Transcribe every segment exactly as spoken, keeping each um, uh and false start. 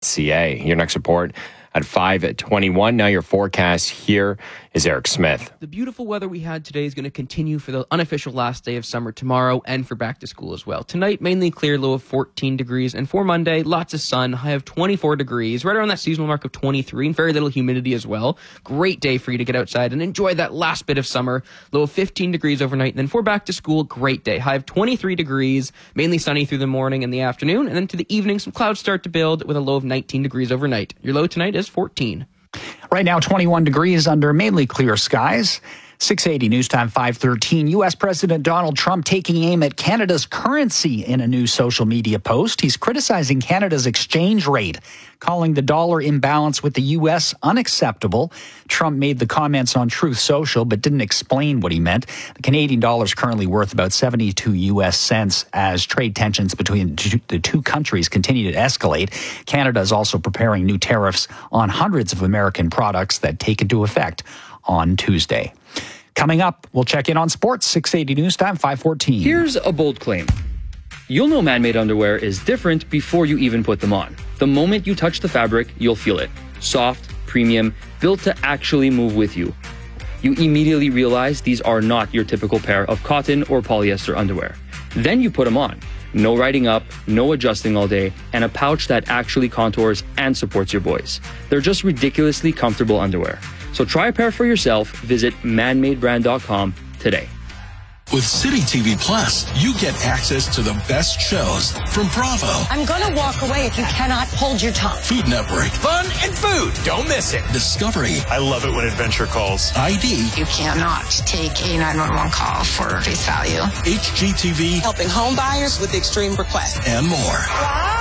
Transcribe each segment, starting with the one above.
c a. Your next report at five twenty-one. Now your forecast. Here is Eric Smith. The beautiful weather we had today is going to continue for the unofficial last day of summer tomorrow and for back to school as well. Tonight, mainly clear, low of fourteen degrees. And for Monday, lots of sun, high of twenty-four degrees, right around that seasonal mark of twenty-three, and very little humidity as well. Great day for you to get outside and enjoy that last bit of summer. Low of fifteen degrees overnight. And then for back to school, great day. High of twenty-three degrees, mainly sunny through the morning and the afternoon. And then to the evening, some clouds start to build with a low of nineteen degrees overnight. Your low tonight is fourteen. Right now, twenty-one degrees under mainly clear skies. six eighty News Time five thirteen. U S. President Donald Trump taking aim at Canada's currency in a new social media post. He's criticizing Canada's exchange rate, calling the dollar imbalance with the U S unacceptable. Trump made the comments on Truth Social, but didn't explain what he meant. The Canadian dollar is currently worth about seventy-two U S cents as trade tensions between the two countries continue to escalate. Canada is also preparing new tariffs on hundreds of American products that take into effect on Tuesday. Coming up, we'll check in on sports. six eighty News Time, five fourteen. Here's a bold claim. You'll know man-made underwear is different before you even put them on. The moment you touch the fabric, you'll feel it. Soft, premium, built to actually move with you. You immediately realize these are not your typical pair of cotton or polyester underwear. Then you put them on. No riding up, no adjusting all day, and a pouch that actually contours and supports your boys. They're just ridiculously comfortable underwear. So try a pair for yourself. Visit man made brand dot com today. With City T V Plus, you get access to the best shows from Bravo. I'm gonna walk away if you cannot hold your tongue. Food Network. Fun and food. Don't miss it. Discovery. I love it when adventure calls. I D. You cannot take a nine one one call for face value. H G T V. Helping home buyers with extreme requests. And more. Wow!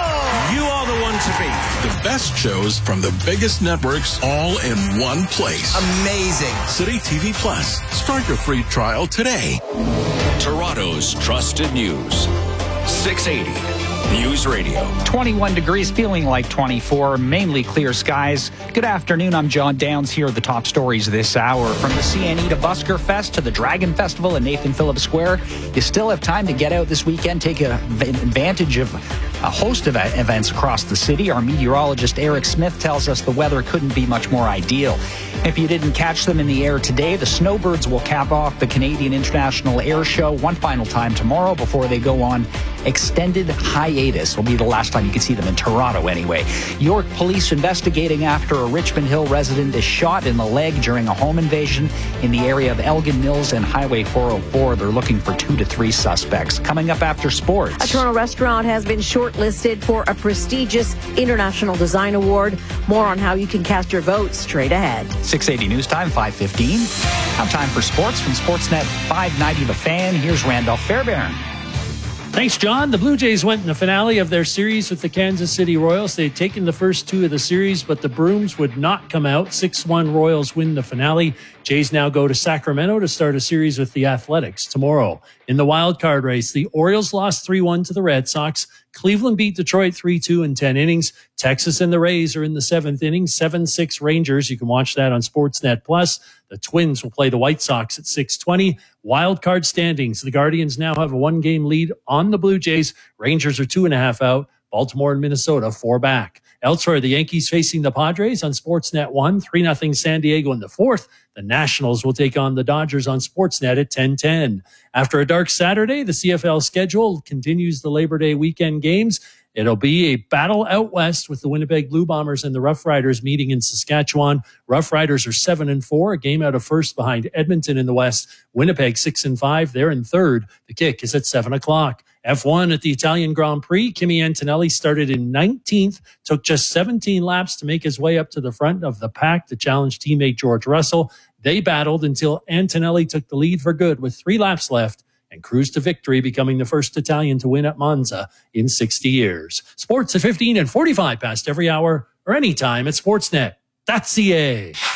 You are the one to beat. The best shows from the biggest networks all in one place. Amazing. City T V Plus. Start your free trial today. Toronto's trusted news. six eighty News Radio. twenty-one degrees, feeling like twenty-four, mainly clear skies. Good afternoon, I'm John Downs. Here are the top stories this hour. From the C N E to Busker Fest to the Dragon Festival at Nathan Phillips Square, you still have time to get out this weekend, take advantage of a host of events across the city. Our meteorologist Eric Smith tells us the weather couldn't be much more ideal. If you didn't catch them in the air today, the Snowbirds will cap off the Canadian International Air Show one final time tomorrow before they go on extended hiatus. Will be the last time you can see them in Toronto anyway. York police investigating after a Richmond Hill resident is shot in the leg during a home invasion in the area of Elgin Mills and Highway four oh four. They're looking for two to three suspects. Coming up after sports. A Toronto restaurant has been shortlisted for a prestigious International Design Award. More on how you can cast your vote straight ahead. six eighty News Time, five fifteen. Now time for sports from Sportsnet five ninety The Fan. Here's Randolph Fairbairn. Thanks, John. The Blue Jays went in the finale of their series with the Kansas City Royals. They'd taken the first two of the series, but the Brooms would not come out. six one Royals win the finale. Jays now go to Sacramento to start a series with the Athletics tomorrow. In the wild card race, the Orioles lost three one to the Red Sox. Cleveland beat Detroit three two in ten innings. Texas and the Rays are in the seventh inning, seven six Rangers. You can watch that on Sportsnet Plus. The Twins will play the White Sox at six twenty. Wild card standings. The Guardians now have a one-game lead on the Blue Jays. Rangers are two and a half out. Baltimore and Minnesota, four back. Elsewhere, the Yankees facing the Padres on Sportsnet one, three nothing San Diego in the fourth. The Nationals will take on the Dodgers on Sportsnet at ten ten. After a dark Saturday, the C F L schedule continues the Labor Day weekend games. It'll be a battle out west with the Winnipeg Blue Bombers and the Rough Riders meeting in Saskatchewan. Rough Riders are seven and four, a game out of first behind Edmonton in the west. Winnipeg six and five, they're in third. The kick is at seven o'clock. F one at the Italian Grand Prix. Kimi Antonelli started in nineteenth, took just seventeen laps to make his way up to the front of the pack to challenge teammate George Russell. They battled until Antonelli took the lead for good with three laps left and cruised to victory, becoming the first Italian to win at Monza in sixty years. Sports at fifteen and forty-five past every hour or anytime at sportsnet dot c a.